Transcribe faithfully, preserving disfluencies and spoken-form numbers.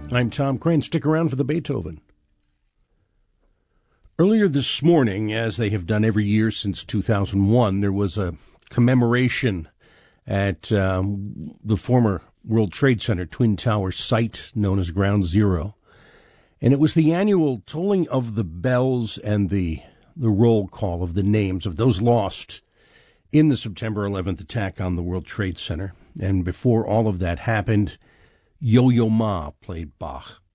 I'm Tom Crane. Stick around for the Beethoven. Earlier this morning, as they have done every year since two thousand one, there was a commemoration at um, the former World Trade Center Twin Towers site known as Ground Zero. And it was the annual tolling of the bells and the, the roll call of the names of those lost in the September eleventh attack on the World Trade Center. And before all of that happened, Yo-Yo Ma played Bach.